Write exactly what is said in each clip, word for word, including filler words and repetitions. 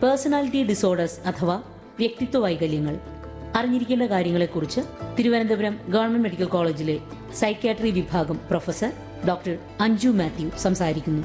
Personality disorders അഥവാ വ്യക്തിത്വ വൈകല്യങ്ങൾ. അറിഞ്ഞിരിക്കേണ്ട കാര്യങ്ങളെക്കുറിച്ച് തിരുവനന്തപുരം ഗവൺമെന്റ് മെഡിക്കൽ കോളേജിലെ സൈക്യാട്രി വിഭാഗം പ്രൊഫസർ ഡോക്ടർ അഞ്ജു മാത്യു സംസാരിക്കുന്നു.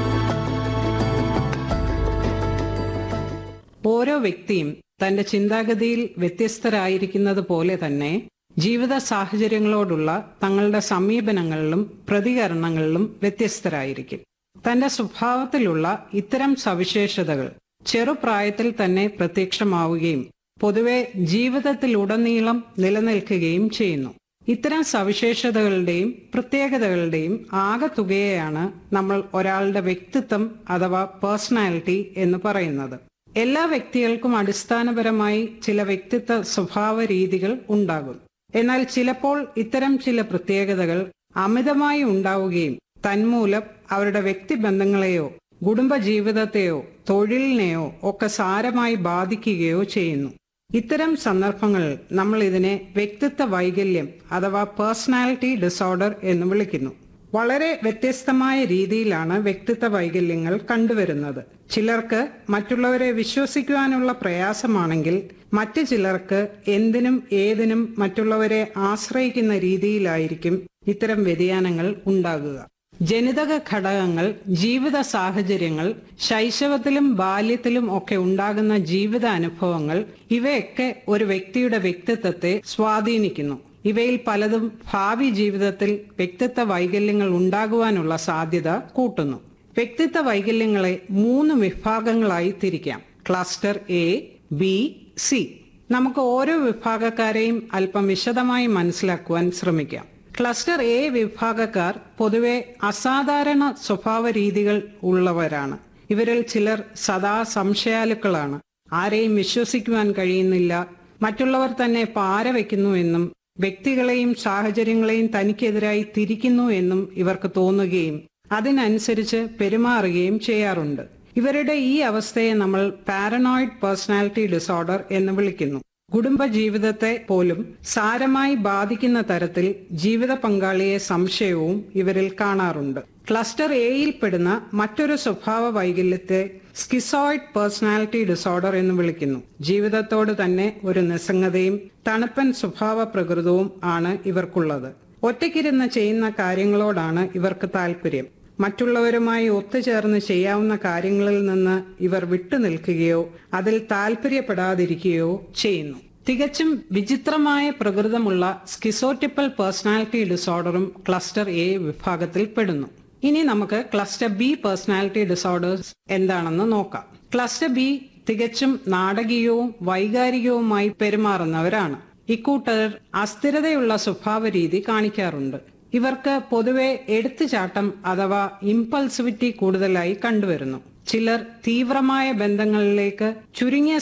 ഓരോ വ്യക്തിയും തന്റെ ചിന്താഗതിയിൽ വ്യത്യസ്തരായിരിക്കുന്നത് പോലെ തന്നെ ജീവിത സാഹചര്യങ്ങളോടുള്ള തങ്ങളുടെ സമീപനങ്ങളിലും പ്രതികരണങ്ങളിലും വ്യത്യസ്തരായിരിക്കും. തന്റെ സ്വഭാവത്തിലുള്ള ഇത്തരം സവിശേഷതകൾ ചെറുപ്രായത്തിൽ തന്നെ പ്രത്യക്ഷമാവുകയും പൊതുവെ ജീവിതത്തിലുടനീളം നിലനിൽക്കുകയും ചെയ്യുന്നു. ഇത്തരം സവിശേഷതകളുടെയും പ്രത്യേകതകളുടെയും ആകെത്തുകയാണ് നമ്മൾ ഒരാളുടെ വ്യക്തിത്വം അഥവാ പേഴ്സണാലിറ്റി എന്ന് പറയുന്നത്. എല്ലാ വ്യക്തികൾക്കും അടിസ്ഥാനപരമായി ചില വ്യക്തിത്വ സ്വഭാവ രീതികൾ ഉണ്ടാകും. എന്നാൽ ചിലപ്പോൾ ഇത്തരം ചില പ്രത്യേകതകൾ അമിതമായി ഉണ്ടാവുകയും തന്മൂലം അവരുടെ വ്യക്തിബന്ധങ്ങളെയോ കുടുംബജീവിതത്തെയോ തൊഴിലിനെയോ ഒക്കെ സാരമായി ബാധിക്കുകയോ ചെയ്യുന്നു. ഇത്തരം സന്ദർഭങ്ങളിൽ നമ്മൾ ഇതിനെ വ്യക്തിത്വ വൈകല്യം അഥവാ പേഴ്സണാലിറ്റി ഡിസോർഡർ എന്ന് വിളിക്കുന്നു. വളരെ വ്യത്യസ്തമായ രീതിയിലാണ് വ്യക്തിത്വ വൈകല്യങ്ങൾ കണ്ടുവരുന്നത്. ചിലർക്ക് മറ്റുള്ളവരെ വിശ്വസിക്കുവാനുള്ള പ്രയാസമാണെങ്കിൽ മറ്റു ചിലർക്ക് എന്തിനും ഏതിനും മറ്റുള്ളവരെ ആശ്രയിക്കുന്ന രീതിയിലായിരിക്കും ഇത്തരം വ്യതിയാനങ്ങൾ ഉണ്ടാകുക. ജനിതക ഘടകങ്ങൾ, ജീവിത സാഹചര്യങ്ങൾ, ശൈശവത്തിലും ബാല്യത്തിലും ഒക്കെ ഉണ്ടാകുന്ന ജീവിത അനുഭവങ്ങൾ ഇവയൊക്കെ ഒരു വ്യക്തിയുടെ വ്യക്തിത്വത്തെ സ്വാധീനിക്കുന്നു. ഇവയിൽ പലതും ഭാവി ജീവിതത്തിൽ വ്യക്തിത്വ വൈകല്യങ്ങൾ ഉണ്ടാകുവാനുള്ള സാധ്യത കൂട്ടുന്നു. വ്യക്തിത്വ വൈകല്യങ്ങളെ മൂന്ന് വിഭാഗങ്ങളായി തിരിക്കാം: ക്ലസ്റ്റർ എ, ബി, സി. നമുക്ക് ഓരോ വിഭാഗക്കാരെയും അല്പം വിശദമായി മനസ്സിലാക്കുവാൻ ശ്രമിക്കാം. ക്ലസ്റ്റർ എ വിഭാഗക്കാർ പൊതുവെ അസാധാരണ സ്വഭാവ രീതികൾ ഉള്ളവരാണ്. ഇവരിൽ ചിലർ സദാ സംശയാലുക്കളാണ്. ആരെയും വിശ്വസിക്കുവാൻ കഴിയുന്നില്ല, മറ്റുള്ളവർ തന്നെ പാര വയ്ക്കുന്നു എന്നും വ്യക്തികളെയും സാഹചര്യങ്ങളെയും തനിക്കെതിരായി തിരിക്കുന്നു എന്നും ഇവർക്ക് തോന്നുകയും അതിനനുസരിച്ച് പെരുമാറുകയും ചെയ്യാറുണ്ട്. ഇവരുടെ ഈ അവസ്ഥയെ നമ്മൾ പാരനോയിഡ് പേഴ്സണാലിറ്റി ഡിസോർഡർ എന്ന് വിളിക്കുന്നു. കുടുംബജീവിതത്തെ പോലും സാരമായി ബാധിക്കുന്ന തരത്തിൽ ജീവിത പങ്കാളിയെ സംശയവും ഇവരിൽ കാണാറുണ്ട്. ക്ലസ്റ്റർ എയിൽ പെടുന്ന മറ്റൊരു സ്വഭാവ വൈകല്യത്തെ സ്കിസോയിഡ് പേഴ്സണാലിറ്റി ഡിസോർഡർ എന്ന് വിളിക്കുന്നു. ജീവിതത്തോട് തന്നെ ഒരു നിസ്സംഗതയും തണുപ്പൻ സ്വഭാവ പ്രകൃതവും ആണ് ഇവർക്കുള്ളത്. ഒറ്റയ്ക്കിരുന്ന് ചെയ്യുന്ന കാര്യങ്ങളോടാണ് ഇവർക്ക് താല്പര്യം. മറ്റുള്ളവരുമായി ഒത്തുചേർന്ന് ചെയ്യാവുന്ന കാര്യങ്ങളിൽ നിന്ന് ഇവർ വിട്ടുനിൽക്കുകയോ അതിൽ താല്പര്യപ്പെടാതിരിക്കുകയോ ചെയ്യുന്നു. തികച്ചും വിചിത്രമായ പ്രകൃതമുള്ള സ്കിസോറ്റിപ്പൽ പേഴ്സണാലിറ്റി ഡിസോർഡറും ക്ലസ്റ്റർ എ വിഭാഗത്തിൽ പെടുന്നു. ഇനി നമുക്ക് ക്ലസ്റ്റർ ബി പേഴ്സണാലിറ്റി ഡിസോർഡേഴ്സ് എന്താണെന്ന് നോക്കാം. ക്ലസ്റ്റർ ബി തികച്ചും നാടകീയവും വൈകാരികവുമായി പെരുമാറുന്നവരാണ്. ഇക്കൂട്ടർ അസ്ഥിരതയുള്ള സ്വഭാവ രീതി കാണിക്കാറുണ്ട്. ഇവർക്ക് പൊതുവെ എടുത്തുചാട്ടം അഥവാ ഇമ്പൾസിവിറ്റി കൂടുതലായി കണ്ടുവരുന്നു. ചിലർ തീവ്രമായ ബന്ധങ്ങളിലേക്ക് ചുരുങ്ങിയ